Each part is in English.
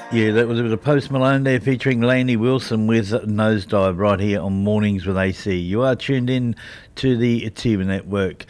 Yeah, that was a bit of Post Malone there featuring Lainey Wilson with Nosedive right here on Mornings with AC. You are tuned in to the Atiba Network.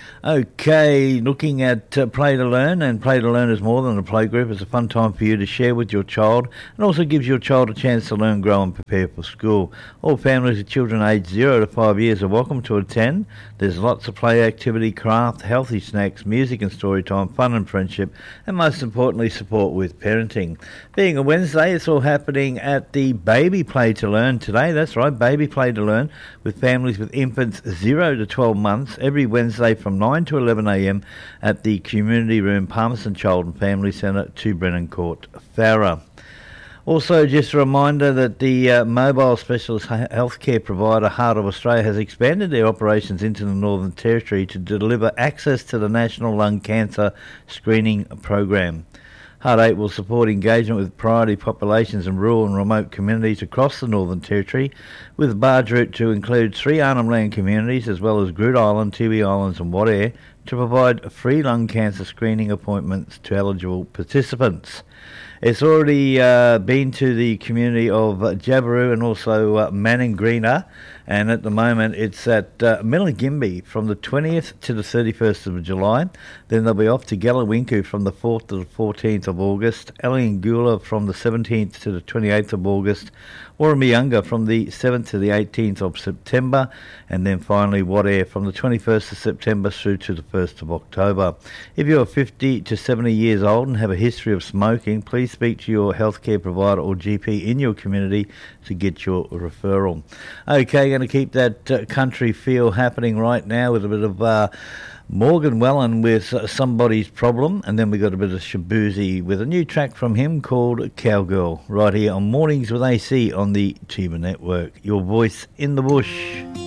Okay, looking at Play to Learn, and Play to Learn is more than a play group. It's a fun time for you to share with your child and also gives your child a chance to learn, grow and prepare for school. All families with children aged 0 to 5 years are welcome to attend. There's lots of play activity, craft, healthy snacks, music and story time, fun and friendship, and most importantly, support with parenting. Being a Wednesday, it's all happening at the Baby Play to Learn today. That's right, Baby Play to Learn with families with infants 0 to 12 months every Wednesday from 9 to 11 a.m. at the Community Room, Palmerston Child and Family Centre, 2 Brennan Court, Farrer. Also, just a reminder that the mobile specialist healthcare provider Heart of Australia has expanded their operations into the Northern Territory to deliver access to the National Lung Cancer Screening Program. Heart 8 will support engagement with priority populations in rural and remote communities across the Northern Territory, with barge route to include 3 Arnhem Land communities as well as Groote Island, Tiwi Islands and Wadair to provide free lung cancer screening appointments to eligible participants. It's already been to the community of Jabiru and also Maningreener, and at the moment it's at Milligimbi from the 20th to the 31st of July. Then they'll be off to Gallawinku from the 4th to the 14th of August, Eliangula from the 17th to the 28th of August, Warramiyunga from the 7th to the 18th of September, and then finally Wadair from the 21st of September through to the 1st of October. If you're 50 to 70 years old and have a history of smoking, please speak to your healthcare provider or GP in your community to get your referral. Okay, going to keep that country feel happening right now with a bit of Morgan Wallen with Somebody's Problem, and then we got a bit of Shabuzi with a new track from him called Cowgirl, right here on Mornings with AC on the Atiba Network. Your voice in the bush.